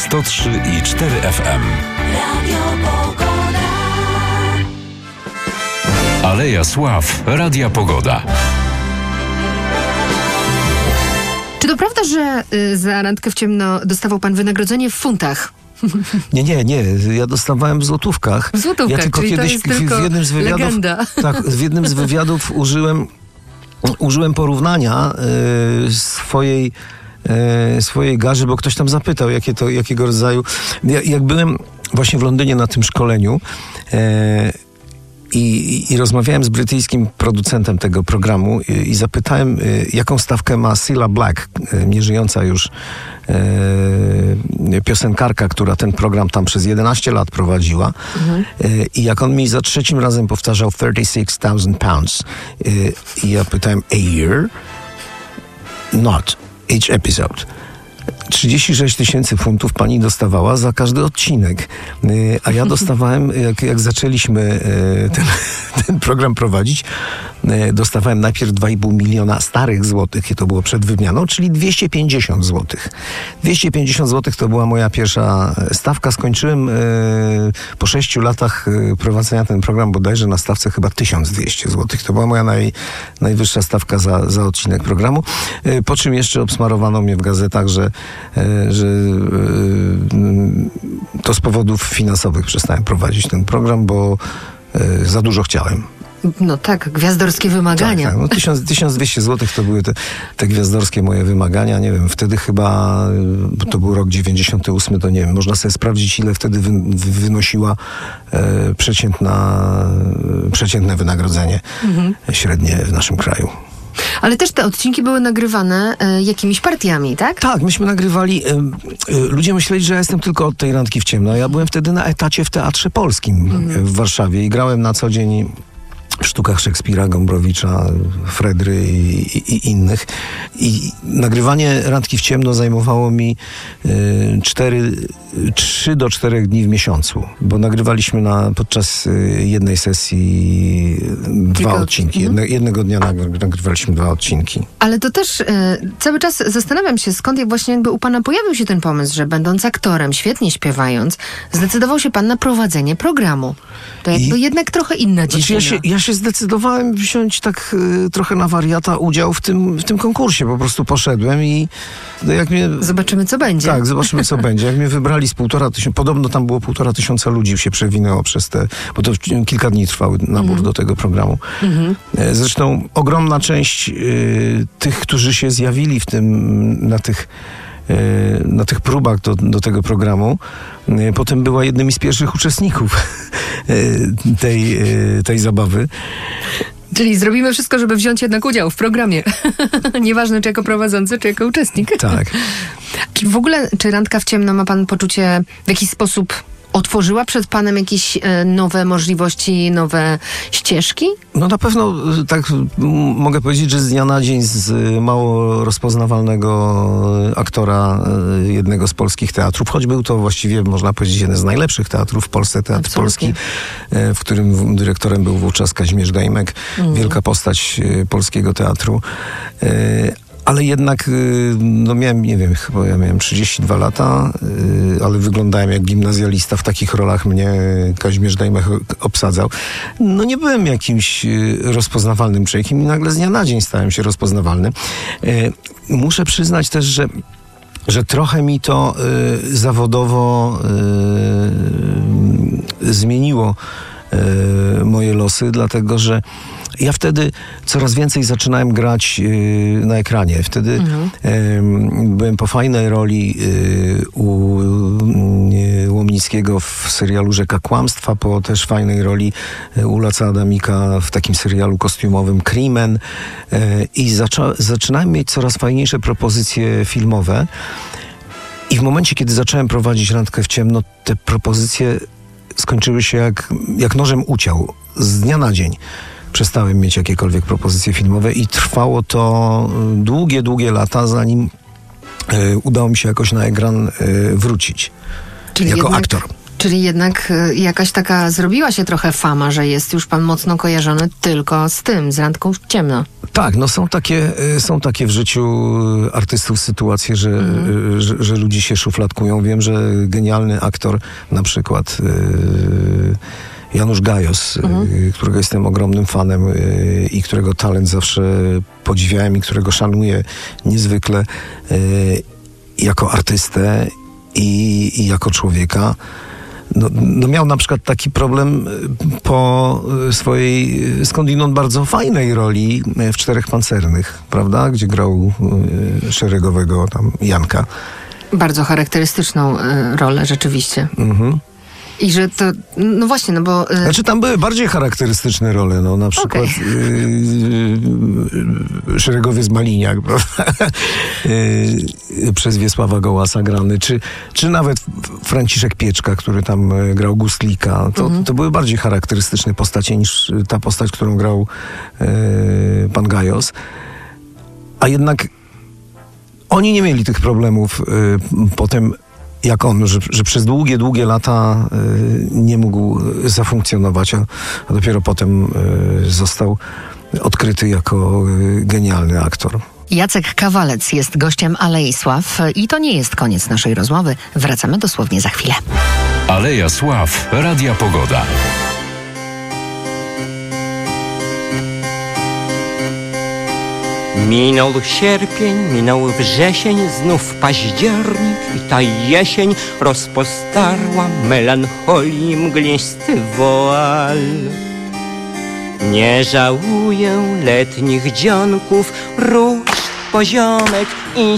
103,4 FM. Radio Pogoda. Aleja Sław, Radia Pogoda. Czy to prawda, że za randkę w ciemno dostawał pan wynagrodzenie w funtach? Nie. Ja dostawałem w złotówkach. W złotówkach, ja tylko czyli kiedyś to jest tylko w jednym z wywiadów, legenda. Tak, w jednym z wywiadów użyłem porównania swojej garzy, bo ktoś tam zapytał, jakiego rodzaju. Jak byłem właśnie w Londynie na tym szkoleniu i rozmawiałem z brytyjskim producentem tego programu i zapytałem, jaką stawkę ma Cilla Black, nieżyjąca już piosenkarka, która ten program tam przez 11 lat prowadziła. I jak on mi za trzecim razem powtarzał 36,000 pounds. I ja pytałem, a year? Not each episode. 36 000 funtów pani dostawała za każdy odcinek. A ja dostawałem, jak zaczęliśmy ten program prowadzić, dostawałem najpierw 2,5 miliona starych złotych, i to było przed wymianą, czyli 250 złotych. 250 złotych to była moja pierwsza stawka. Skończyłem po 6 latach prowadzenia ten program bodajże na stawce chyba 1200 złotych. To była moja najwyższa stawka za odcinek programu. Po czym jeszcze obsmarowano mnie w gazetach, że to z powodów finansowych przestałem prowadzić ten program, bo za dużo chciałem. No tak, gwiazdorskie wymagania. Tak. No 1200 zł to były te gwiazdorskie moje wymagania. Nie wiem, wtedy chyba, bo to był rok 98, to nie wiem, można sobie sprawdzić, ile wtedy wynosiła przeciętne wynagrodzenie średnie w naszym kraju. Ale też te odcinki były nagrywane jakimiś partiami, tak? Tak, myśmy nagrywali. Ludzie myśleli, że ja jestem tylko od tej randki w ciemno. Ja byłem wtedy na etacie w Teatrze Polskim w Warszawie i grałem na co dzień w sztukach Szekspira, Gombrowicza, Fredry i innych. I nagrywanie randki w ciemno zajmowało mi 3 do 4 dni w miesiącu, bo nagrywaliśmy podczas jednej sesji 2 odcinki. Jednego dnia nagrywaliśmy 2 odcinki. Ale to też cały czas zastanawiam się, skąd właśnie jakby u pana pojawił się ten pomysł, że będąc aktorem, świetnie śpiewając, zdecydował się pan na prowadzenie programu. To jakby jednak trochę inna dziedzina. Ja się zdecydowałem wziąć tak trochę na wariata udział w tym konkursie. Po prostu poszedłem i jak mnie... Zobaczymy, co będzie. Tak, zobaczymy, co będzie. Jak mnie wybrali z 1500, podobno tam było 1500 ludzi, się przewinęło przez bo to kilka dni trwał nabór do tego programu. Zresztą ogromna część tych, którzy się zjawili na tych próbach do tego programu, potem była jednym z pierwszych uczestników tej zabawy. Czyli zrobimy wszystko, żeby wziąć jednak udział w programie. Nieważne, czy jako prowadzący, czy jako uczestnik. Tak. Czy w ogóle, czy randka w ciemno ma pan poczucie, w jakiś sposób otworzyła przed panem jakieś nowe możliwości, nowe ścieżki? No na pewno tak mogę powiedzieć, że z dnia na dzień z mało rozpoznawalnego aktora jednego z polskich teatrów, choć był to właściwie, można powiedzieć, jeden z najlepszych teatrów w Polsce, Teatr Polski, w którym dyrektorem był wówczas Kazimierz Dejmek, wielka postać polskiego teatru. Ale jednak, no miałem, nie wiem, chyba ja miałem 32 lata, ale wyglądałem jak gimnazjalista. W takich rolach mnie Kazimierz Dejmek obsadzał. No nie byłem jakimś rozpoznawalnym człowiekiem i nagle z dnia na dzień stałem się rozpoznawalny. Muszę przyznać też, że trochę mi to zawodowo zmieniło moje losy, dlatego że ja wtedy coraz więcej zaczynałem grać na ekranie. Wtedy byłem po fajnej roli u Łomnickiego w serialu Rzeka Kłamstwa, po też fajnej roli u Laca Adamika w takim serialu kostiumowym Crimen i zaczynałem mieć coraz fajniejsze propozycje filmowe. I w momencie, kiedy zacząłem prowadzić randkę w ciemno, te propozycje skończyły się jak nożem uciął. Z dnia na dzień przestałem mieć jakiekolwiek propozycje filmowe i trwało to długie lata, zanim udało mi się jakoś na ekran wrócić. Czyli jako jednak aktor. Czyli jednak jakaś taka zrobiła się trochę fama, że jest już pan mocno kojarzony tylko z tym, z Randką w ciemno. Tak, no są takie w życiu artystów sytuacje, że ludzie się szufladkują. Wiem, że genialny aktor, na przykład Janusz Gajos, którego jestem ogromnym fanem i którego talent zawsze podziwiałem i którego szanuję niezwykle jako artystę i jako człowieka. No miał na przykład taki problem po swojej skądinąd bardzo fajnej roli w Czterech Pancernych, prawda? Gdzie grał szeregowego tam Janka. Bardzo charakterystyczną rolę rzeczywiście. I że to, no właśnie, no bo... Znaczy tam były bardziej charakterystyczne role, no na przykład Szeregowiec Maliniak, prawda? Przez Wiesława Gołasa grany, czy nawet Franciszek Pieczka, który tam grał Gustlika. To były bardziej charakterystyczne postacie niż ta postać, którą grał pan Gajos. A jednak oni nie mieli tych problemów potem jak on, że przez długie lata nie mógł zafunkcjonować, a dopiero potem został odkryty jako genialny aktor. Jacek Kawalec jest gościem Alei Sław i to nie jest koniec naszej rozmowy. Wracamy dosłownie za chwilę. Aleja Sław, Radia Pogoda. Minął sierpień, minął wrzesień, znów październik i ta jesień rozpostarła melancholii mglisty woal. Nie żałuję letnich dzionków, róż, poziomek i